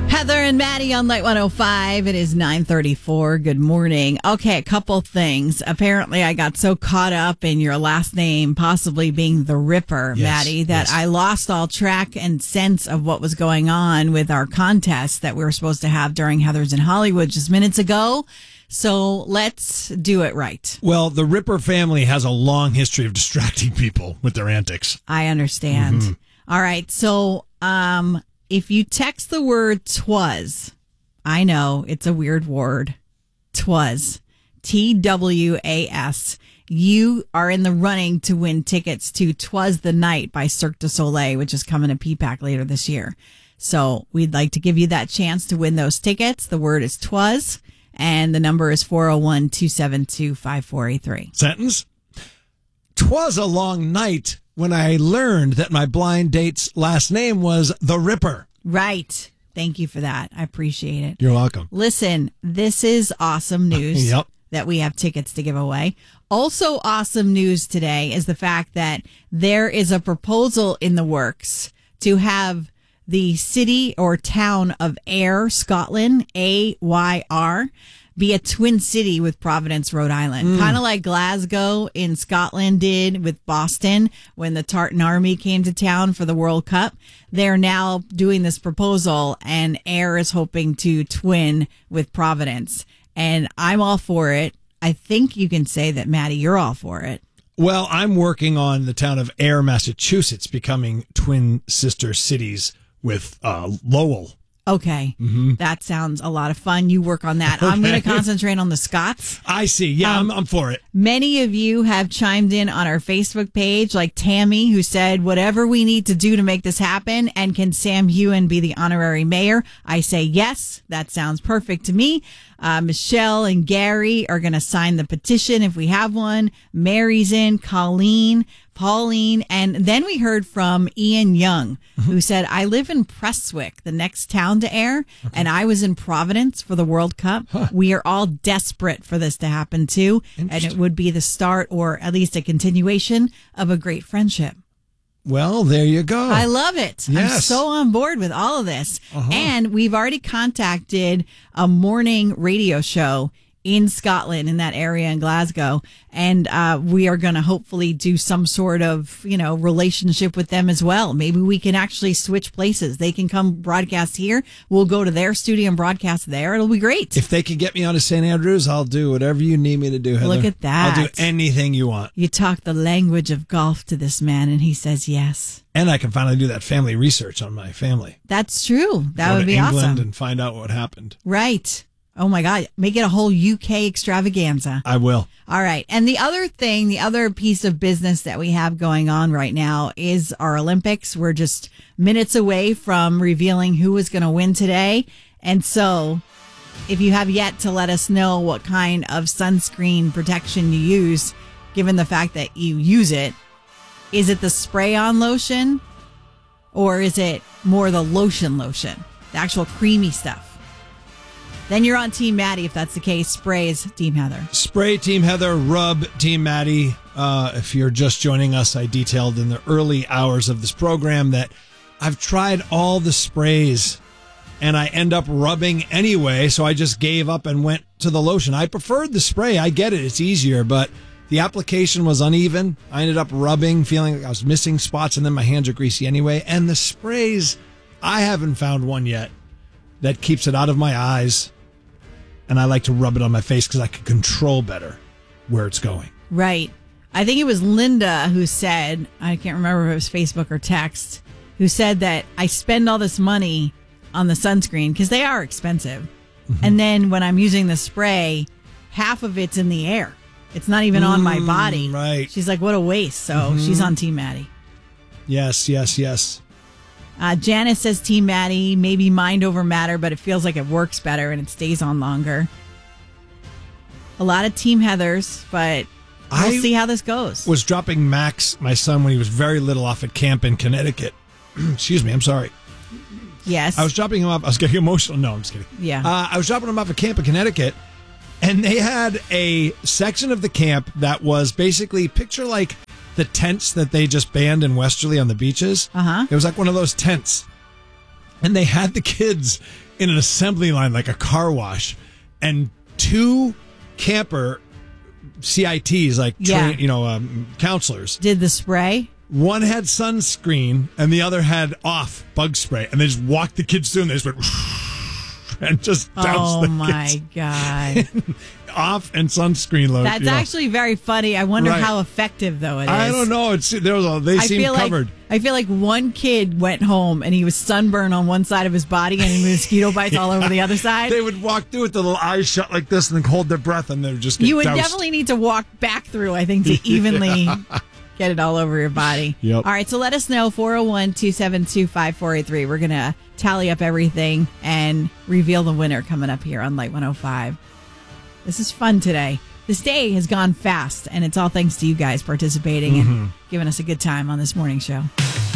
Heather and Maddie on Light 105. It is 9:34. Good morning. Okay, a couple things. Apparently, I got so caught up in your last name possibly being the Ripper, Maddie, that I lost all track and sense of what was going on with our contest that we were supposed to have during Heather's in Hollywood just minutes ago. So let's do it right. Well, the Ripper family has a long history of distracting people with their antics. I understand. Mm-hmm. All right. So, if you text the word twas, I know it's a weird word, twas, TWAS, you are in the running to win tickets to Twas the Night by Cirque du Soleil, which is coming to PPAC later this year. So we'd like to give you that chance to win those tickets. The word is twas, and the number is 401-272-5483. Sentence? 'Twas a long night when I learned that my blind date's last name was the Ripper. Right. Thank you for that. I appreciate it. You're welcome. Listen, this is awesome news that we have tickets to give away. Also awesome news today is the fact that there is a proposal in the works to have the city or town of Ayr, Scotland, AYR, be a twin city with Providence, Rhode Island. Kind of like Glasgow in Scotland did with Boston when the Tartan Army came to town for the World Cup. They're now doing this proposal, and Ayr is hoping to twin with Providence. And I'm all for it. I think you can say that, Maddie, you're all for it. Well, I'm working on the town of Ayr, Massachusetts, becoming twin sister cities with Lowell. Okay. Mm-hmm. That sounds a lot of fun. You work on that. Okay. I'm going to concentrate on the Scots. I see. Yeah, I'm for it. Many of you have chimed in on our Facebook page, like Tammy, who said, whatever we need to do to make this happen. And can Sam Hewen be the honorary mayor? I say yes. That sounds perfect to me. Michelle and Gary are going to sign the petition if we have one. Mary's in, Pauline, and then we heard from Ian Young, who said, I live in Prestwick, the next town to Ayr, and I was in Providence for the World Cup. We are all desperate for this to happen too, and it would be the start, or at least a continuation, of a great friendship. Well, there you go. I love it. Yes. I'm so on board with all of this. And we've already contacted a morning radio show in Scotland, in that area in Glasgow, and we are going to hopefully do some sort of, relationship with them as well. Maybe we can actually switch places. They can come broadcast here. We'll go to their studio and broadcast there. It'll be great. If they can get me on to St. Andrews, I'll do whatever you need me to do, Heather. Look at that. I'll do anything you want. You talk the language of golf to this man, and he says yes. And I can finally do that family research on my family. That's true. That would be England awesome. And find out what happened. Right. Oh, my God. Make it a whole UK extravaganza. I will. All right. And the other piece of business that we have going on right now is our Olympics. We're just minutes away from revealing who is going to win today. And so if you have yet to let us know what kind of sunscreen protection you use, given the fact that you use it, is it the spray-on lotion or is it more the lotion, the actual creamy stuff? Then you're on Team Maddie. If that's the case, spray is Team Heather. Spray Team Heather, rub Team Maddie. If you're just joining us, I detailed in the early hours of this program that I've tried all the sprays and I end up rubbing anyway. So I just gave up and went to the lotion. I preferred the spray. I get it. It's easier, but the application was uneven. I ended up rubbing, feeling like I was missing spots, and then my hands are greasy anyway. And the sprays, I haven't found one yet that keeps it out of my eyes. And I like to rub it on my face because I can control better where it's going. Right. I think it was Linda who said, I can't remember if it was Facebook or text, who said that I spend all this money on the sunscreen because they are expensive. Mm-hmm. And then when I'm using the spray, half of it's in the air. It's not even on my body. Right. She's like, what a waste. So she's on Team Maddie. Yes. Janice says Team Maddie, maybe mind over matter, but it feels like it works better and it stays on longer. A lot of Team Heathers, but we'll see how this goes. Was dropping Max, my son, when he was very little, off at camp in Connecticut. Excuse me, I'm sorry. Yes. I was dropping him off. I was getting emotional. No, I'm just kidding. Yeah. I was dropping him off at camp in Connecticut, and they had a section of the camp that was basically, picture like the tents that they just banned in Westerly on the beaches. Uh-huh. It was like one of those tents. And they had the kids in an assembly line like a car wash, and 2 camper CITs, like counselors, did the spray. One had sunscreen and the other had off bug spray, and they just walked the kids through and they just went and just doused the kids. Oh my God. Off and sunscreen load. That's actually very funny. I wonder how effective though it is. I don't know. They seem covered. I feel like one kid went home and he was sunburned on one side of his body and mosquito bites all over the other side. They would walk through with the little eyes shut like this and then hold their breath, and they would just get You would doused. Definitely need to walk back through, I think, to evenly get it all over your body. Yep. All right, so let us know, 401-272-5483. We're going to tally up everything and reveal the winner coming up here on Light 105. This is fun today. This day has gone fast, and it's all thanks to you guys participating and giving us a good time on this morning show.